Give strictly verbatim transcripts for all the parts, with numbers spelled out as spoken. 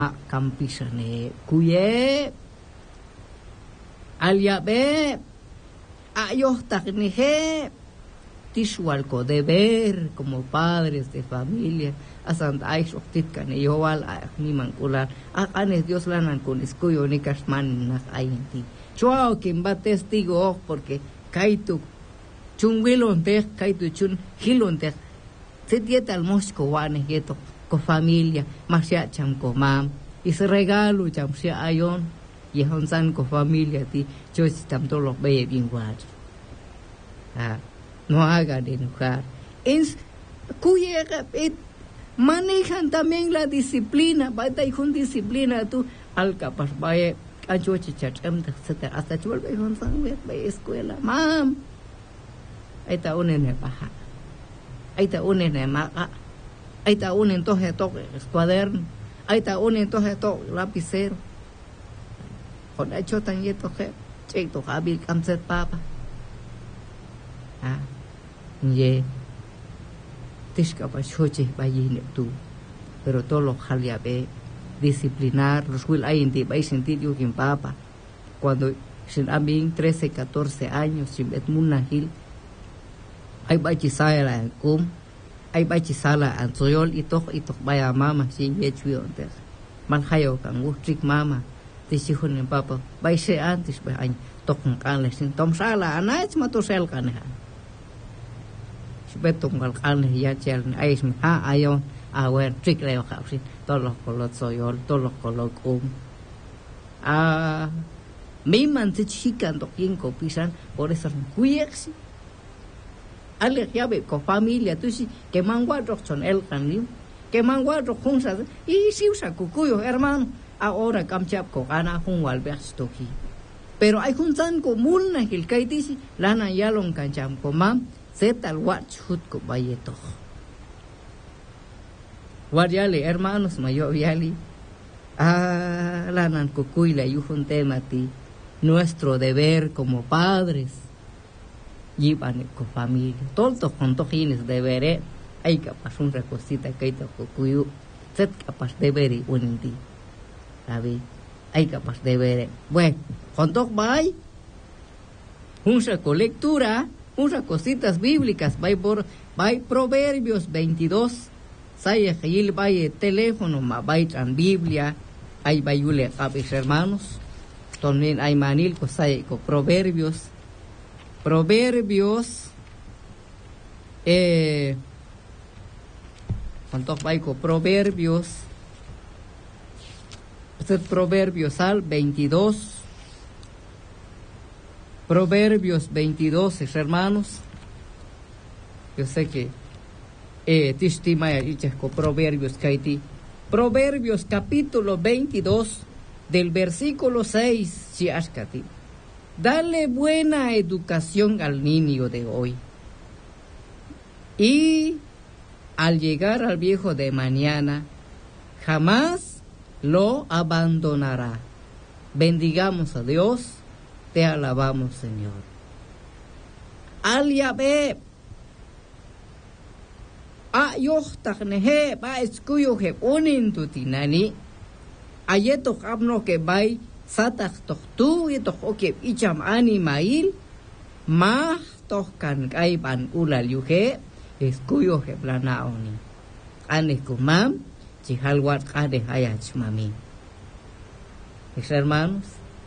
Campisane, cuye, aliabe, ayostakneje, tishualco deber como padres de familia, asant aishoktitkane, yoal, ni mancular, anes Dios lanan con escuyo ni cashman nas ayenti. Chuao quien va testigo porque kaitu chun wilonte, kaitu chun hilonte, se dieta al mosco wane yeto. Con familia, masya cham ko mam, y se regalo cham sia ayon, y honsan con familia ti, yo tam todos los bebés bien guados. Ah, no hagan enojar. Es, cuya, eh, manejan también la disciplina, vaya con disciplina tú, al capaz, vaya, a yo chichat, hasta yo el honsan, ve escuela, mam. Ahí está un en el baja, ahí está un en el maga. Ahí está un entonces toque el cuaderno, ahí está un entonces toque el lapicero. Con hecho tan yeto que, cheto habil kamset papa. Ah, ye, tishka pa choche pa yine tú. Pero todos los jaliabe, disciplinar, los will hay en ti, va a sentir yo quien papa. Cuando sin ambing trece, catorce años, sin etmuna hil, hay va a chisaya la cum. Ay ba chisala an soyol itok itok baya mama si yechwi onter man hayo kan wutrik mama ti si hun papa bay se antis ba an tok kan le sin tom sala anach matosel kan ha sibetum gal kan ya chel ay mi ha ayon awer trik le ka sin tolos kolot soyol tolos kolok um a mi man ti chikan tok yin ko pisan por eso kuyeksi ale yabe con familia tú sí que manguadro son el canio que manguadro juntas y si usa cucuyo hermano ahora camchap ko gana jun walbersto ki pero hay juntan común na el kaitisi lana yalon kancham ko mam setal watch hut ko bayeto wariale hermanos mayo viali ah lanan cucuy la yujun temati nuestro deber como padres llevan con familia, todos con tojines de ver, hay capaz un recosita que hay toco cuyo, set capaz de ver y un día, ¿sabes? Hay capaz de ver, bueno, con toc vai, una colectura, unas cositas bíblicas, vai por, vai Proverbios veintidós, saya que vai teléfono, ma vai tran Biblia, hay vayule cabes hermanos, también hay manil con saya con Proverbios. Proverbios, eh, ¿cuántos baico? Proverbios, este es Proverbios al veintidós, Proverbios veintidós, hermanos, yo sé que, eh, tistima y con Proverbios kaiti, Proverbios capítulo veintidós, del versículo seis, si ashkati. Dale buena educación al niño de hoy. Y al llegar al viejo de mañana, jamás lo abandonará. Bendigamos a Dios, te alabamos, Señor. Al Yahvé, a yochtagnehe, ba escuyo que unin tutinani, ayeto abno que bay, satak tok tu ito oke icham animail mah tohkan kaiban ulal yuhe eskuyo he planaoni ane kumam chihalwat kade hayach mami. Mis hermanos,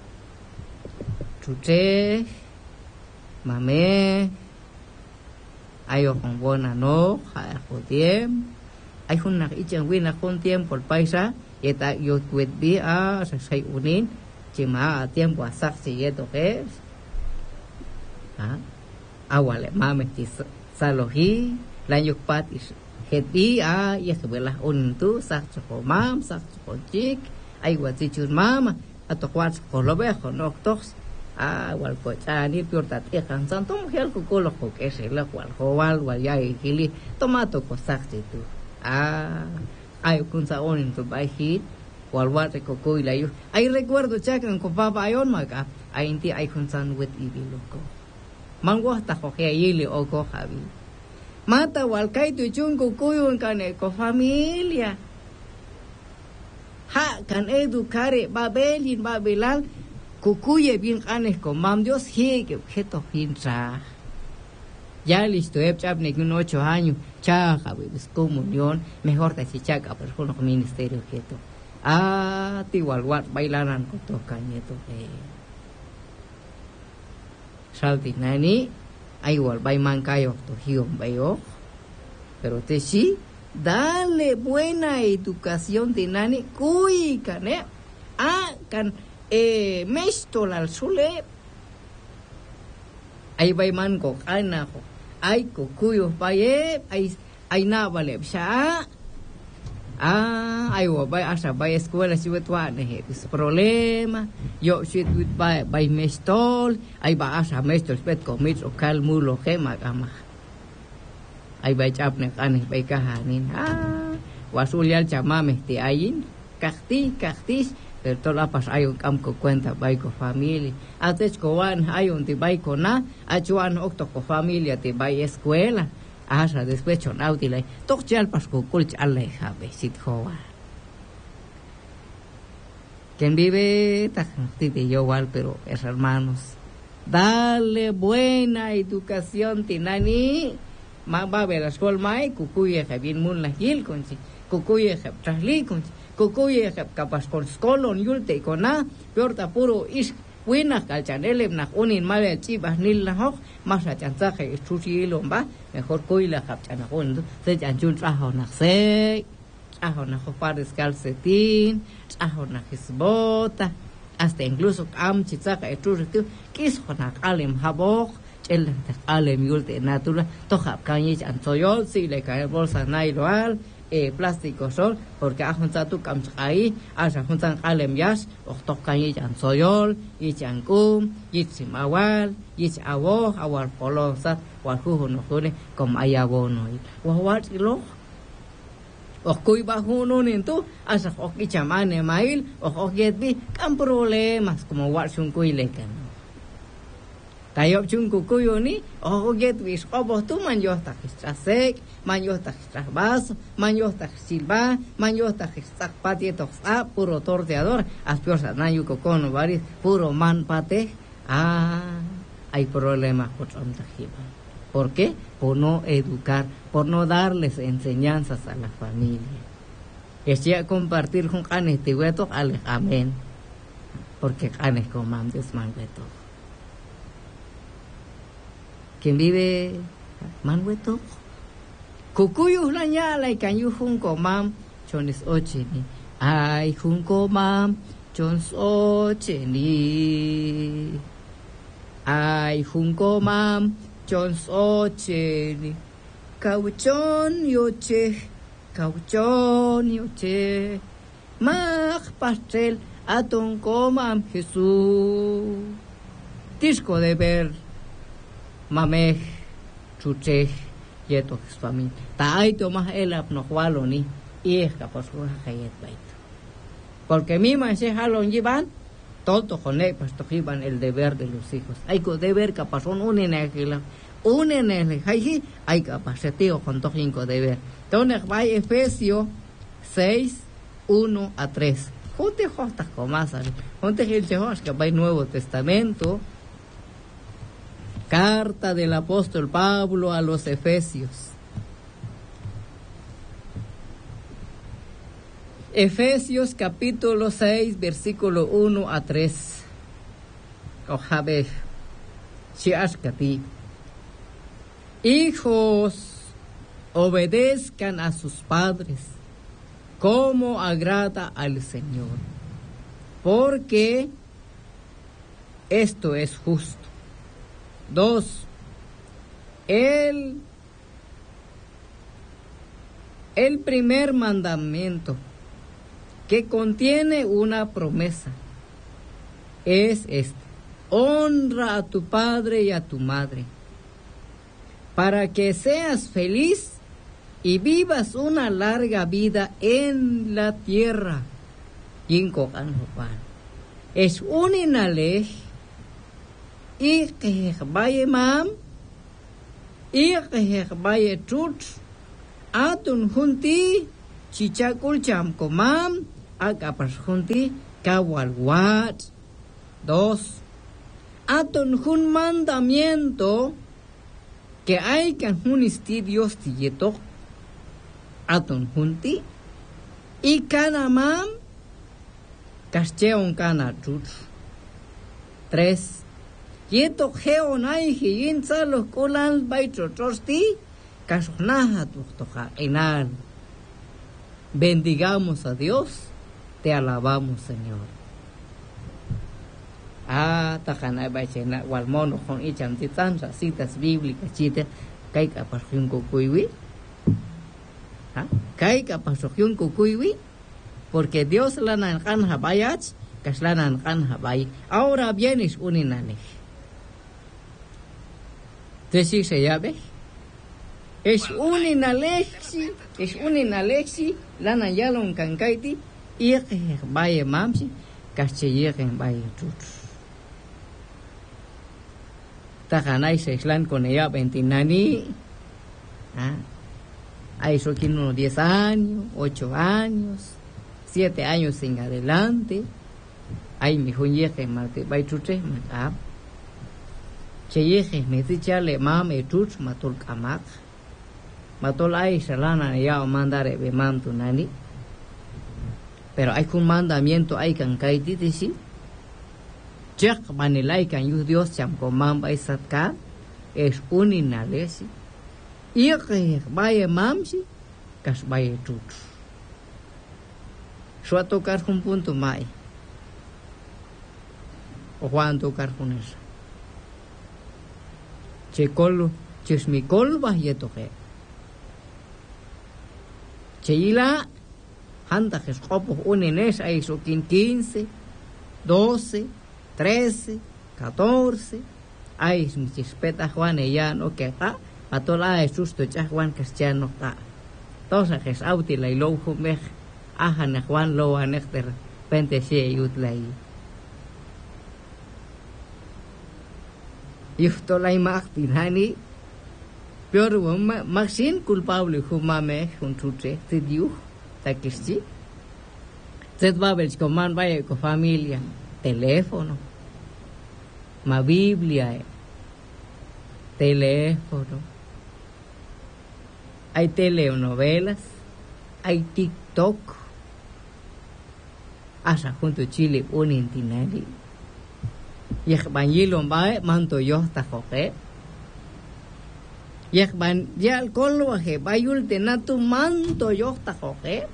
chute mame ayo con buena no hay jodiem hay una icham wina con tiempo el paisa y ta yo tuet bi a sai unin chima a tiempo a saxi yeto que es ah awale mame ti salohi la yukpat is heti a y que vela un tu sax ko mam sax ko chik ai wa ti chun mama ato kwat ko lo be ko nok tos a wal ko cha ni piorta te kan san tom gel ko ko lo ko que se la kwal ko wal wa ya hili tomato ko saxi tu a ai kun sa onin tu bai hit walwate ko ko ilayo ay recuerdo chakan ko papa ayon maga ay inti ay kunsan with ibilo ko mangwa ta ko kaya yili o ko habi mata wal kay tu chung ko kuyon kane ko familia ha kan educare babelin babelal kukuye bien anes con mam Dios hige objeto hincha ya listo he chapne con ocho años chaga pues comunión mejor de si chaga pero con el ministerio quieto ah igual guard bailaran con todo cañeto eh salti nani igual baiman cayo to hion bayo pero te sí dale buena educación de nani cuy cane ah can eh mesto al sule ay baiman ko ana ko ay ko kuyo baye ay ay na vale sha ah ay wo bay asa bay escuela si wetwa ne es problema yo shit with bay bay mestol ay ba asa mestol pet ko mitro kalmulo gema gama ay bay chapne kanis bay kahanin ah wasulial chamame te ayin kakti kaktis pero toda pas hay un campo cuenta bay ko familia antes ko wan hay un ti bay ko na achuan octo ko familia ti bay escuela asa después chon autile tok chal pas ko kulch alle habe sit joa quien vive ta ti de igual pero es hermanos dale buena educación tinani ma ba ver la escuela mai kukuye ha bien mun la hil konchi kukuye ha trasli konchi kukuye ha kapas con skolon yulte kona peorta puro is buena calchanele na unin male chibas nil la hok más a chanzaje chuchi lomba mejor kuy la kapchana con se chanchun trajo na se trajo na pares calcetín trajo na hisbota hasta incluso am chitzaja etrurtu kis hona alem habok el alem yulte natura toja cañi chanzoyol si le cae bolsa nailoal eh plástico sol porque a junta tu cam ahí a juntan alem yas o tocañi chanzoyol y chancum y simawal y awo awal polosa wal hu no hune como ayabono wa wat lo o kuy bajo no nento asa o kichamane mail o getbi kan problemas como wat sun kuy lekan tayo chung kukuyo ni o get wis obo tu manyo ta sek manyo ta bas manyo ta silba manyo ta pati to a puro torteador aspiosa nayu kokon varis puro man pate ah hay problemas con tanta jiba. ¿Por qué? Por no educar, por no darles enseñanzas a la familia. Es ya compartir con canes de hueto al amén, porque canes comandes mangueto. Quien vive mangueto, cucuyus la ñala y cañu junco mam, chones ocheni, ay junco mam, chons ocheni, ay junco mam, chons ocheni, cauchon yoche, cauchon yoche, mag pastel aton comam Jesús, disco de ver. Mamej, chuchej, yeto familia. Taito más el abnojualo ni y es capaz de hayet baito. Porque mi maese jalón llevan todo con él, pues tojiban el deber de los hijos. Hay que deber capaz un energía, un energía, hay capaz de tío con tojinco deber. Entonces va Efesios seis, uno a tres. Junte hostas con más, junte el chejos que va el Nuevo Testamento. Carta del apóstol Pablo a los Efesios. Efesios capítulo seis, versículo uno a tres. Ojabe, Shiashkati. Hijos, obedezcan a sus padres, como agrada al Señor, porque esto es justo. Dos, el, el primer mandamiento que contiene una promesa es este: honra a tu padre y a tu madre, para que seas feliz y vivas una larga vida en la tierra. Es una ley. Y que vaya mam, y que vaya chut, atun junti, chichakul cham komam, Acapashunti, Kawalwat. Dos. Aton un mandamiento que hay que un Dios tieto. Aton junti. Y cada mam, casteon cana chuch. Tres. Yeto geonai hiyinza los colal baitro trosti. Cashonaha tuchtoja enal. Bendigamos a Dios, te alabamos, Señor. Ah, tajana bachena, walmono con ichan titanza, citas bíblicas, chita, caica pasión cucuiwi. Ah, caica pasión cucuiwi, porque Dios la nanjan habayach, que la nanjan habay. Ahora vienes un inane. ¿Te sí se llave? Es un inalexi, es un inalexi, la nayalon cancaiti, y que vaya mamsi, castelleren vaya chuchos. Tajanay se islan con ella veintinani, ah, hay eso que unos diez años, ocho años, siete años en adelante, hay mi junyeje mate vaya chuche, ah, cheyeje me dicha le mame chuch matul kamak. Matol ay salana ya o mandare be mantu nani. Pero hay un mandamiento hay can kaiti disi. Chek manilai can yu Dios cham komamba isatka es uninalesi. Ike baye mamsi kas baye tut. So a tocar un punto mai. O Juan tocar con eso. Chekolo, chesmikol ba yetoke. Cheila, hanta que escopo unines a eso quince, doce, trece, catorce, ay mi chispeta Juan ya no que está, a toda es justo ya Juan Cristiano está. Tosa que es auti la ilo humej, ajan Juan lo anester, pente se yutlai. Y esto la imagen hani. Pero Maxine culpable humame un chuche te dio taquisti. Zed babels coman vaya con familia, teléfono, ma Biblia, teléfono. Hay telenovelas, hay TikTok. Asa junto Chile un intinari. Y el bañilo va manto yo hasta joque. Yak ban ya al colwa he bayul tenatu manto yo ta joke.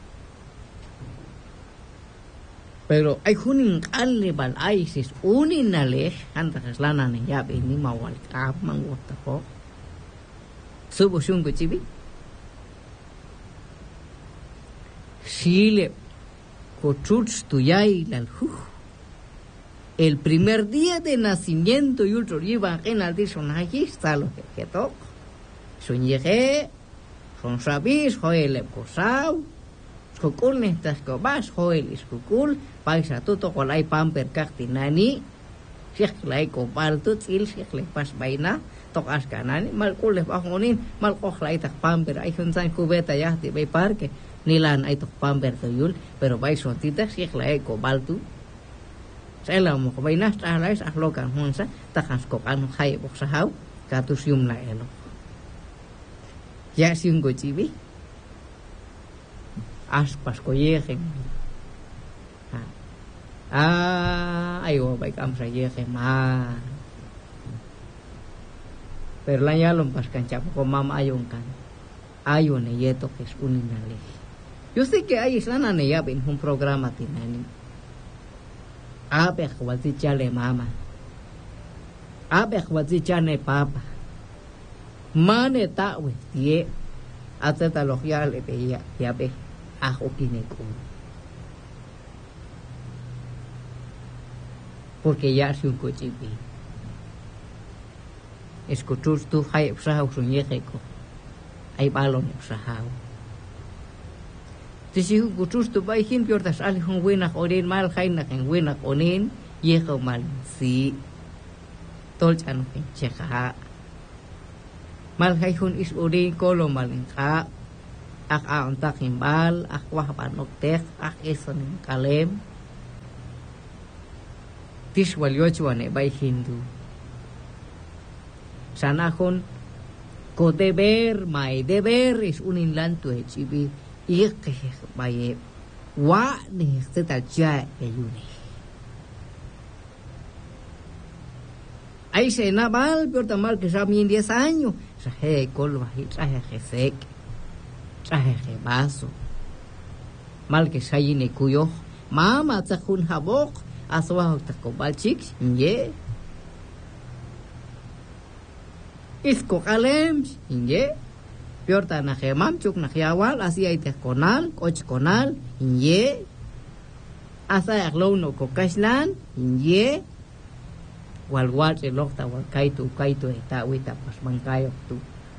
Pero hay un alle bal aisis uninale anta lana ne ya be ni mawal ka mango ta ko. Subo shungo chibi. Chile cochuch tuyai lal hu. El primer día de nacimiento y otro lleva en al disonaji está lo que toca. Son llegué, son sabís, joel el posao, skukul nestas kobas, joel skukul, paisa tuto kolai pamper kaktinani, siak lai kopal tut il siak lai pas baina, tokas kanani, mal kules bangunin, mal koh lai tak pamper, ay hunsan kubeta ya di bay parque, nilan ay tok pamper tuyul, pero bay sontita siak lai kopal tu. Saya lah mau kebaina setelah lai saklokan hunsa, takas kokan hai boksahau, katus yum lai elo. Ya si un gochibi aspas koyegen ah ayo baik am sayegen ma pero la ya lompas cancha ko mama ayon kan ayo ne yeto que es uninale. Yo sé que hay sana ne ya ven un programa tinani abe khwati chale mama abe khwati chane papa mane tawe tie ateta logia le veía ya ve ajo kineco porque ya si un cochipi escuchus tu hay usahau suñejeco hay balón usahau si un cuchus tu vai him piortas al un buena orin mal jaina en buena onin yejo mal si tolchan en cheja mal hay un is urin colo malin ja Ak antak imbal, ak wahbanoktek, ak esonin kalem. Tishwal yochwane bay Hindu. Sanahon ko deber, may deber es un inlanto de chibi. Ike baye wa ni zeta ja eyune. Ahí se naval, pero tamal que ya mi diez años. Traje de colva y traje de sec. Traje de vaso. Mal que se hay ni cuyo. Mama, te jun jabok. Aso te cobal chicks. Ye. Isco calem. Ye. Peor tan a gemam, chuk na giawal. Así hay te conal, coch conal. Ye. Asa aglo no cocaslan. Ye. Walwal se lokta wal kaitu kaitu eta wita pas mangkayo tu.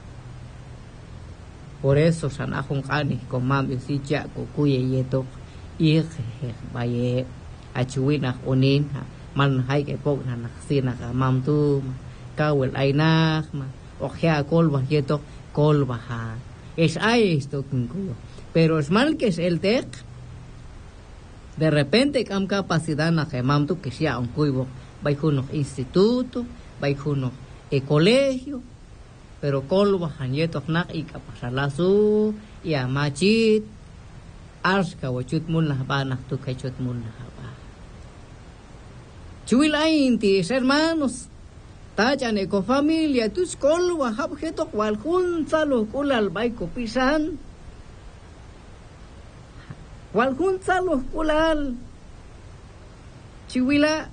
Por eso sanahon kani con mami si cha ko kuye yeto ije baye achuina onin man hay que pok na sina ka mam tu kawel aina ma ojea kolba yeto kolba ha es hay esto kinkuyo pero es mal que es el tec de repente cam capacidad na que mam tu que sea un cuibo vai unos instituto, vai unos e colegio, pero colba hanyetos nak y capasalasu y amachit arska wachut mun ba nak tu kachut mun ba. Chuilainti hermanos, tachan eco familia, tus colba habjeto cual junta lo culal baiko pisan. Cual junta lo culal. Chihuila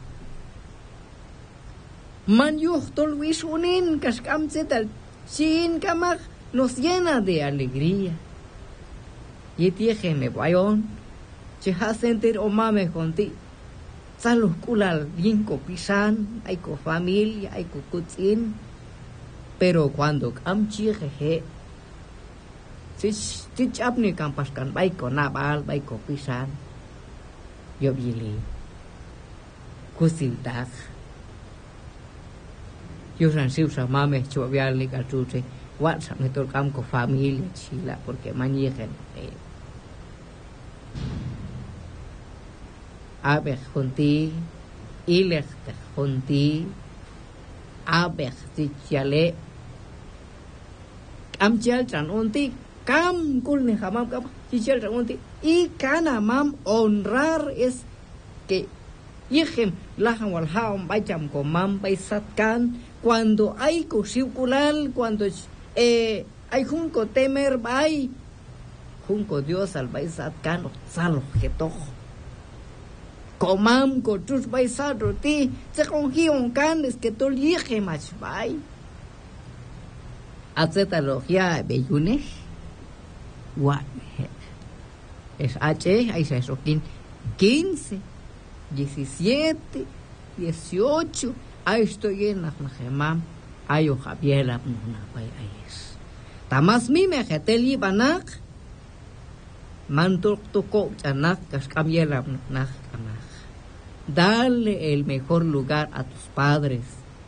man yuhtol wisunin kaskam setal chin kamak nos llena de alegría. Y tieje me bayon, cheha sentir o mame conti. Salos kulal bien copisan, hay co familia, hay co kutzin. Pero cuando kam chieje, si si chapni kampaskan bay ko nabal, bay copisan. Yo bili. Kusildak. Yo san siu sa mame chuavial ni calchuche wat sa me tolcam con familia chila porque maniejen eh. Abech junti ilech junti abech tichale am chal chan unti cam kul ni hamam cam tichal chan unti y kana mam honrar es que Yehem lahan wal haum bayam con mam baisatkan cuando hay circular, cuando eh, hay junco temer bay, junco Dios al baisat cano, salo que tojo. Comam con tus baisat roti, se congion canes que tol yije mach bay. Acetalogia beyune, what es H, ahí se soquín quince, diecisiete, dieciocho. Ahí estoy en la gemam, ayo Javier abnuna bay ayes. Tamas mi me getel ibanak, mantok toko chanak kaskamiel abnuna kanak. Dale el mejor lugar a tus padres.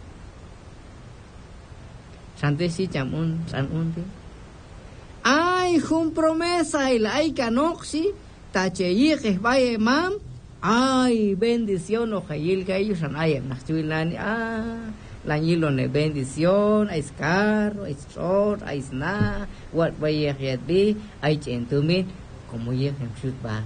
Santesi chamun san undi. Ay, jun promesa el ay canoxi, tache yije bay mam. Ay, bendición, ojayil que ellos han ay, nachuilani, ah, la ñilo ne bendición, hay carro, hay short, hay sna, what way a be, hay chentumi, como ye hem shoot ba.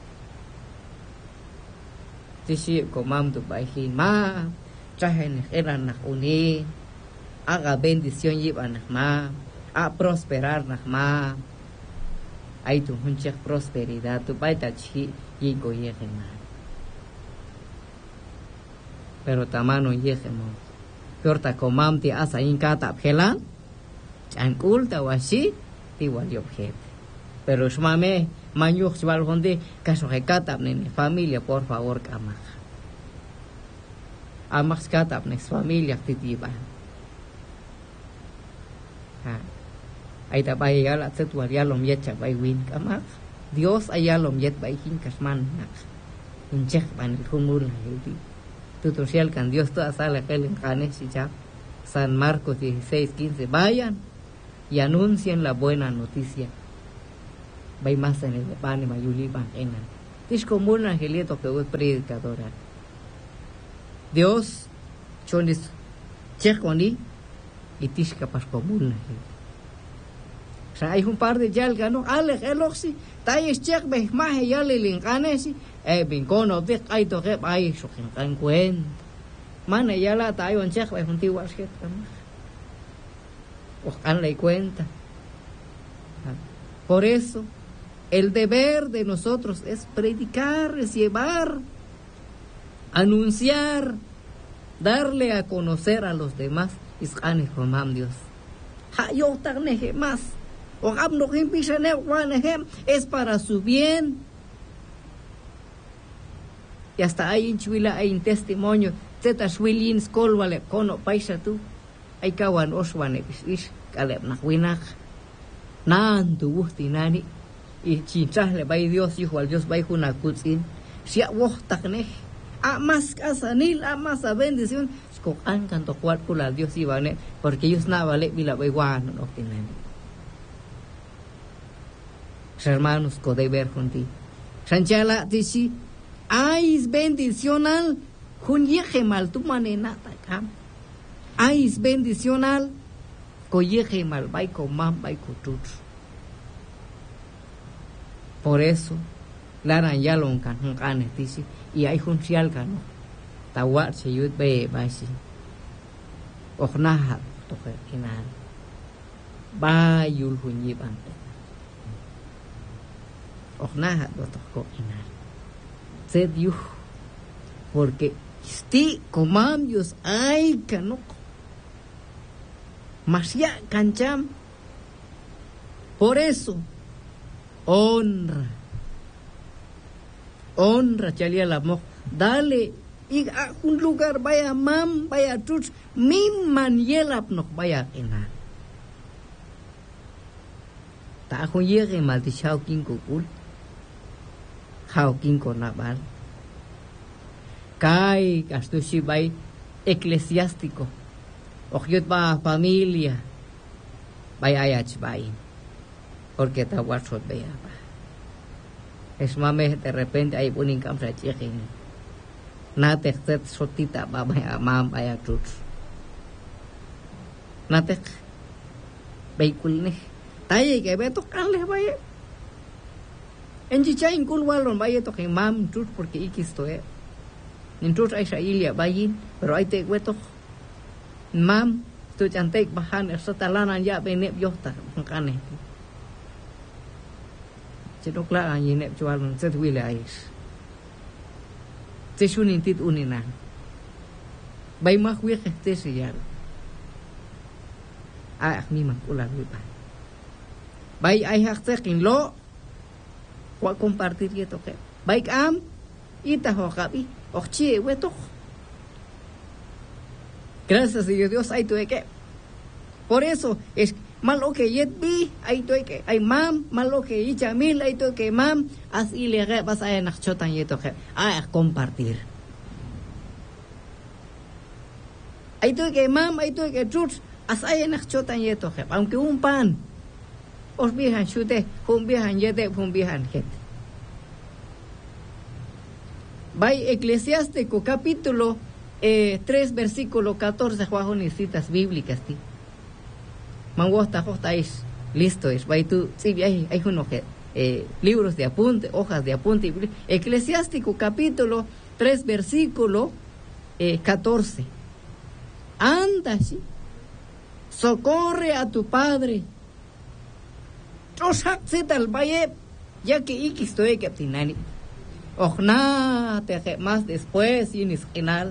Tishi comam tu baji ma, trajen eran na uni, haga bendición llevan ma, a prosperar na ma. Hay tu hunchek prosperidad, tu baita chi, y go ye ma. Pero tamano yejemo. Peorta comam ti asa inkata phelan. Chankulta washi ti wali objet. Pero shmame manyuk chwal honde kaso hekata nene familia por favor kamaj. Amas kata ne familia titiba. Ha. Aita bay yala setwal yalom yecha bay win kamaj. Dios ayalom yet bay hin kasman nak. Inchek ban humul hildi. Tutorial can Dios toda sala que le encane ya San Marcos dieciséis quince vayan y anuncien la buena noticia Vai más en el pan mayuli banena. Tish como un angelito que es predicadora. Dios chonis checoni y tish capaz como un ángel. O sea, hay un par de yalga, ¿no? Ale, el oxi, tayes check, ves más, ya le lincanesi, eh, vincono, de ay to que ay, so que en cuenta. Mana ya la tayo en check, ves un tío asket, ojalá le cuenta. Por eso, el deber de nosotros es predicar, es llevar, anunciar, darle a conocer a los demás, isqane romam Dios. Ha yo tarneje más. Es para su bien. Y hasta hay en Chuila hay un testimonio. Zeta Schwilin Skolwale Kono Paisa tú. Hay kawan Oswane Ish Kaleb Nahuinach. Nan tu gusti nani. Y chinchas le va Dios, hijo al Dios va una cutzin. Si a vos tacnej. A más casanil, a más a bendición. Skokan canto cuarto al Dios iban, porque ellos nada vale vila beguano no tienen. Hermanos, con deber contigo. Sanchala dice, ay, bendicional, con yeje mal tu manena takam. Ay, bendicional, con yeje mal, vai con mam, vai con tuts. Por eso, la ya lo encan, encan, dice, y hay un chialga, ¿no? Tawat se yud be, baisi. Ochnaha, toque, kinal. Ba yul hunyibante. Ochnaha lo tocó inar. Se dio porque sti comambios ay canok. Mas ya cancham. Por eso honra. Honra chalia la mo. Dale y a un lugar vaya mam vaya tuch mim man yelap nok vaya inar. Ta ko yege mal ti chao king kukul. Hauking con Nabal. Kai, astushi bay eclesiástico. Ojiot ba familia. Bay ayach bay. Porque ta wachot beya ba. Es mame de repente hay un incam sa chekin. Na tek set sotita ba bay amam bay atut. Na tek bay kulne. Taye ke beto kanle bay. En chichain kulwalon vaya to que mam tut porque ikisto eh. En tut ay shailia vayin, pero ay te weto. Mam tu chantek bahan eso talanan ya benep yota kane. Chedok la ay nep chualon set wile ais. Te shunin tit uninan. Bay ma khwie te siyal. Ah mi man ular wipa. Bay ay hakte kin lo voy a compartir esto que baik am ita hokabi ochie weto. Gracias a Dios hay tuve que por eso es malo que yet bi hay tuve que hay mam malo que icha mil hay tuve que mam así le vas a en chotan yeto que a compartir hay tuve que mam hay tuve que chut así en chotan yeto que aunque un pan os viajan chute, un viajan yete, un viajan gente. Vai Eclesiástico capítulo eh, tres versículo catorce Juan y citas bíblicas ti. Manguasta hosta es listo es. Vai tú sí hay hay unos eh, libros de apunte, hojas de apunte. Eclesiástico capítulo tres versículo eh, catorce. Anda, ¿sí? Socorre a tu padre. Trosak setal baye ya que ikisto e captinani. Ojna te más después y ni final.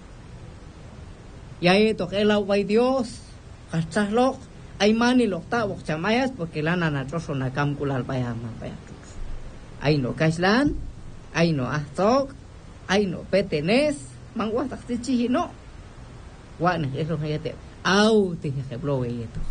Ya esto que el agua y Dios. Hasta lo hay mani lo octavo chamayas porque la nana trozo na camculal vaya más vaya. Hay no kaislan, hay no astok, hay no petenes, manguas taxichi no. Guan eso me te au te que blowe esto.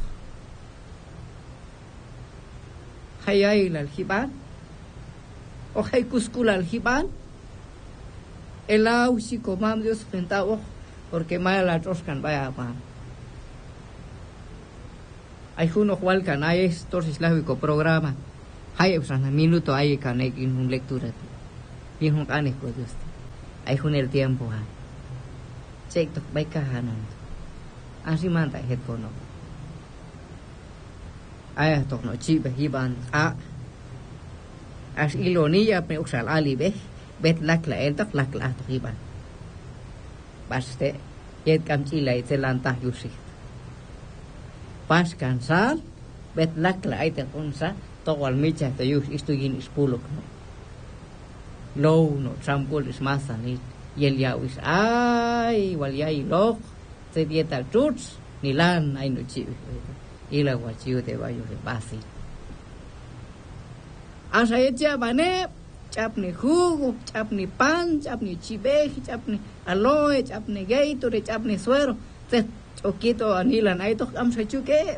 Hay hay el aljiban o hay cuscula aljiban el au si comam Dios frentado porque mal la troscan vaya ma hay uno cual canal estos islámico programa hay un minuto hay que en una lectura y un canes con Dios hay un el tiempo ha check to bay kahanan así manta het kono ay to no chi be hiban a as ilonia pe usal ali be bet lak la el tak lak la to hiban baste yet kam chi lai te lantah yusi pas cansar bet lak la ai te onsa to wal micha te yus istugin ispulok no low no trampol is masani y el ya wis ay wal ya y lo se dieta truts ni lan ay no chi y la guachiu te va yo de basi asa echa bane chapni jugo chapni pan chapni chibe chapni aloe chapni gatorade chapni suero te choquito anilan ay to am sa chuke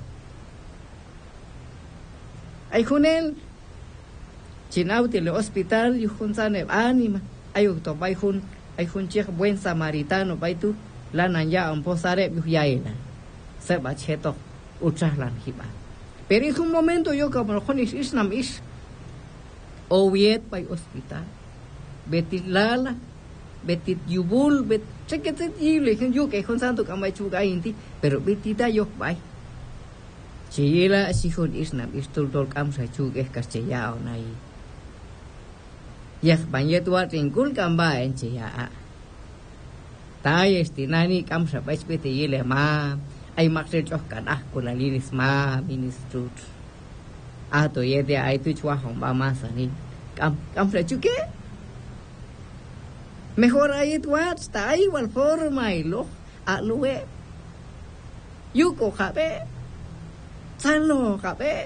ay junel chinauti le hospital yu junsane anima ay to bay jun ay un chico buen samaritano bay tu lanan ya un posare yaela se va cheto uchaslan hiba pero es un momento yo como con islam is o viet bay hospital betit lala betit yubul bet chequete yile yo que con santo kamay chuga inti pero betita yo bay chila si con islam is tul dol kam sa chuga castellano nai yak banyak tua tingkul kamba ence ya tay estinani kam sa pais pete yele ma ay maksud choh kan ah kulalinis ma ministrut ato yede ay tu chwa hom ba ma sani kam kam sa chuke mejor ay tuat sta igual forma y lo a luwe yuko kabe sanlo kabe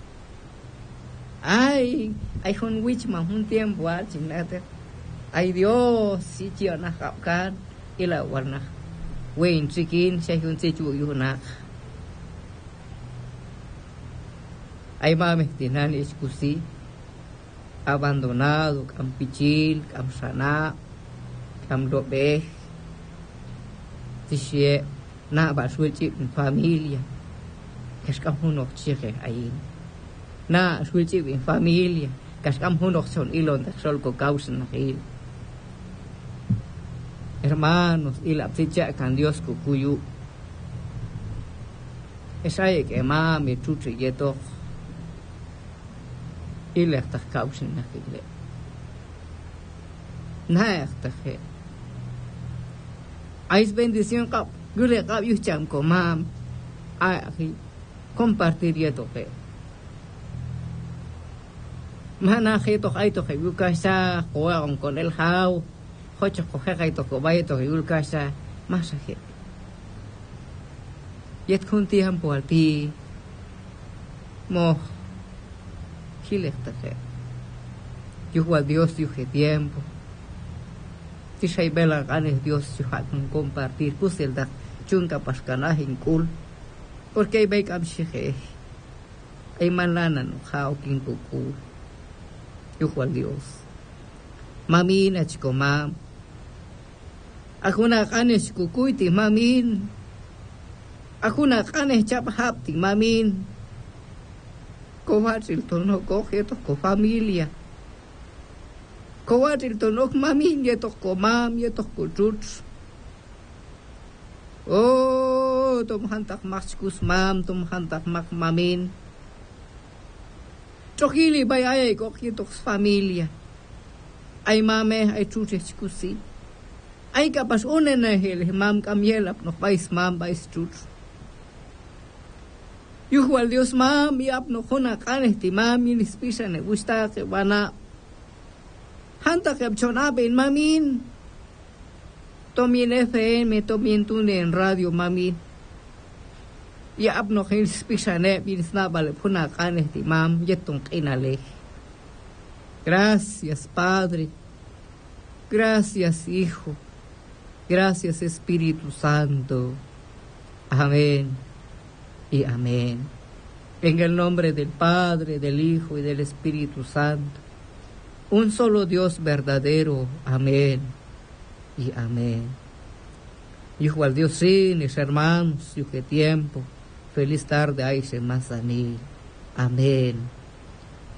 ay ay con wich ma un tiempo al chinate ay Dios si chio na kapkan ila warna wen chikin se hun se chu yu na ay mame tinan excusi abandonado cam pichil cam sana cam dobe tishie na ba suelchi familia que es como uno chique ahí na suelchi en familia kaskam hunok son ilon de sol ko causan nakil hermanos ila ticha kan Dios ko kuyu esay ke ma me chuche yeto ila ta causan nakil na ta he ais bendición kap gure kap yu cham ko mam ai compartir yeto pe mana khito khaito khayuka sa koa con el hau hocho coge khaito ko baito khayuka sa masaje yet kun tiempo al ti mo hilektaje yuwa Dios yuhe tiempo ti shay bela ganes Dios yuha compartir puselda chunka paskana hinkul porque hay bekam shige ay manana no hau kinkukul yuko al Dios mamin at ko mam ako na kanes kukuiti mamin ako na kanes chapahapti mamin kowatil tono ko heto ko familia kowatil tono mamin yeto ko mam yeto ko chuts oh tum hantak maskus mam tum hantak mak mamin Chokili bay ay ko kitok familia. Ay mame ay chuches kusi. Ay kapas unen na hel mam kamielap no pais mam pais chuch. Yuhual Dios mam yap no khona kanes ti mam yinis pisa ne gusta ke bana. Hanta ke chona ben mamin. Tomien F M tomien tune en radio mamin. Ya abno khin spisane bin snabale puna kanes ti mam yetong kinale. Gracias Padre. Gracias Hijo. Gracias Espíritu Santo. Amén y amén. En el nombre del Padre, del Hijo y del Espíritu Santo. Un solo Dios verdadero. Amén y amén. Hijo al Dios sin mis hermanos, y que tiempo. Feliz tarde, ay, se más a mí. Amén.